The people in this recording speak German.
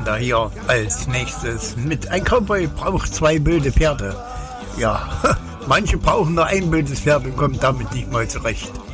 kommt da hier als nächstes mit. Ein Cowboy braucht 2 wilde Pferde. Ja, manche brauchen nur ein wildes Pferd und kommen damit nicht mal zurecht.